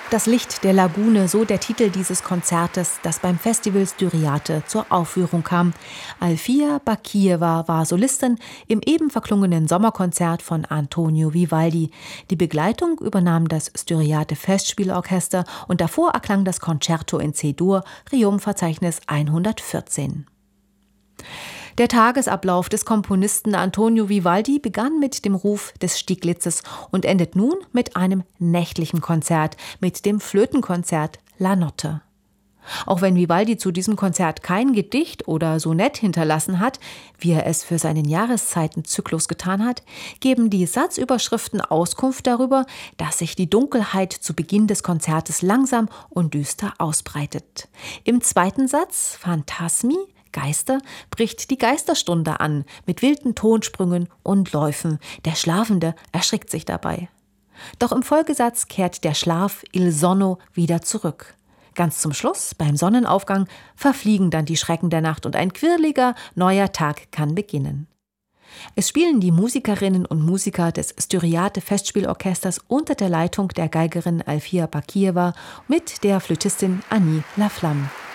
Das Licht der Lagune, so der Titel dieses Konzertes, das beim Festival Styriate zur Aufführung kam. Alfia Bakijewa war Solistin im eben verklungenen Sommerkonzert von Antonio Vivaldi. Die Begleitung übernahm das Styriate Festspielorchester und davor erklang das Concerto in C-Dur, Rerum-Verzeichnis 114. Der Tagesablauf des Komponisten Antonio Vivaldi begann mit dem Ruf des Stieglitzes und endet nun mit einem nächtlichen Konzert, mit dem Flötenkonzert La Notte. Auch wenn Vivaldi zu diesem Konzert kein Gedicht oder Sonett hinterlassen hat, wie er es für seinen Jahreszeitenzyklus getan hat, geben die Satzüberschriften Auskunft darüber, dass sich die Dunkelheit zu Beginn des Konzertes langsam und düster ausbreitet. Im zweiten Satz, Phantasmi, Geister, bricht die Geisterstunde an, mit wilden Tonsprüngen und Läufen. Der Schlafende erschrickt sich dabei. Doch im Folgesatz kehrt der Schlaf il sonno wieder zurück. Ganz zum Schluss, beim Sonnenaufgang, verfliegen dann die Schrecken der Nacht und ein quirliger, neuer Tag kann beginnen. Es spielen die Musikerinnen und Musiker des Styriate Festspielorchesters unter der Leitung der Geigerin Alfia Bakijewa mit der Flötistin Annie Laflamme.